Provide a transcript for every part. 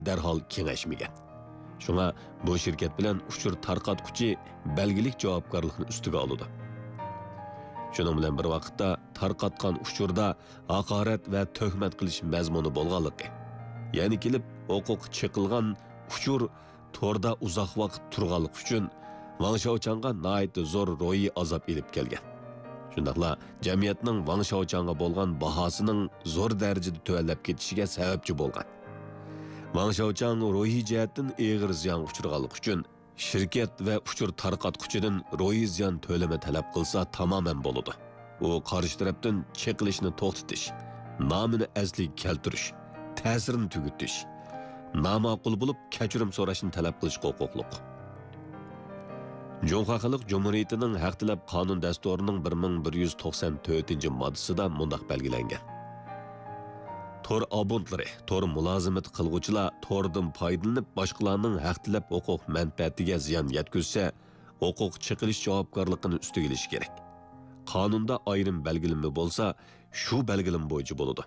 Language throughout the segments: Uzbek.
darhol kengashmagan. Shunga bu shirkat bilan uchur tarqatquchi belgilik javobgarlikni ustiga oladi. Shuning bilan bir vaqtda tarqatgan uchurda haqorat va tuhmat qilish mazmuni bo'lganligi, ya'ni kelib huquq chiqilgan uchur torda uzoq vaqt turganlik uchun Wang Shaochangga nihoyat zo'r ro'yi azob elib kelgan. Shundaqla jamiyatning Wang Shaochangga bo'lgan bahosining zo'r darajada tuvanlab ketishiga sababchi bo'lgan. Wang Shaochang ro'yi jihatdan og'ir ziyon uchirganlik uchun shirkat va uchur tarqatquchidan ro'yi ziyon to'lami talab qilsa tamoman bo'ladi. U qarshi tarafdan cheqilishni to'xtatish, nomini asliga keltirish, ta'sirini tugutish, namaqul bo'lib kechirim so'rashni talab qilish huquqliq. Jonghua Xalq Cumhuriyetining haq talab qonun dasturining 1194-moddasida mundaq belgilangan. Tor abonentlari, tor mulozimat qilguvchilar tordan foydalanib boshqalarning haq talab huquq manfaatiga ziyon yetkazsa, huquq chiqilish javobgarligini ustiga olish kerak. Qonunda ayrim belgilimi bo'lsa, shu belgilim bo'yicha bo'ladi.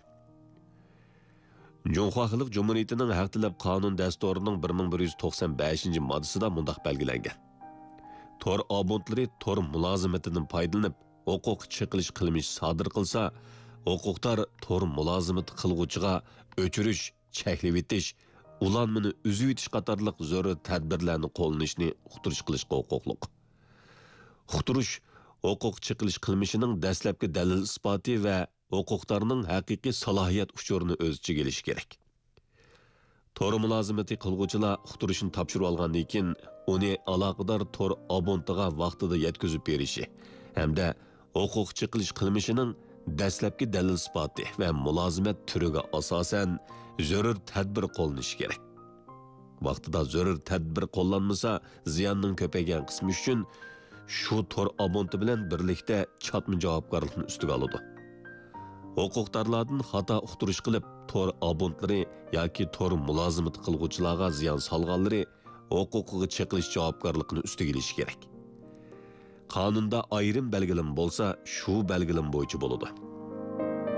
Jonghua Xalq Cumhuriyetining haq talab qonun dasturining 1195-moddasida mundaq belgilangan. Tor abonentlari tor mulozimatidan foydalanib huquq chiqilish qilmish sodir qilsa, huquqdor tor mulozimat qilguvchiga o'chirish, cheklab etish, ulanmani uzib etish qatorliq zarur tadbirlarni qo'llanishni uqtirish qilishga huquqliq. Uqtirish huquq chiqilish qilmishining dastlabki dalil isboti va huquqdorning haqiqiy salohiyat uchurini o'z ichiga olishi kerak. Tor mulozimati qilguvchilar uqtirishni topshirib olgandan keyin uni aloqador tor abonentiga vaqtida yetkazib berishi hamda huquq chiqilish qilmishining dastlabki dalil isboti va mulozimat turiga asosan zarur tadbir qo'llanishi kerak. Vaqtida zarur tadbir qo'llanmasa, ziyonning ko'paygan qismi uchun shu tor abonenti bilan birlikda chatma javobgarlikni ustiga oladi. Huquqdorlardan xato uqtirish qilib, tor abonentlari yoki tor mulozimat qilguvchilarga ziyon solganlari huquqiga chiqilish javobgarligini ustiga olish kerak. Qonunda ayrim belgilim bo'lsa, shu belgilim bo'yicha bo'ladi.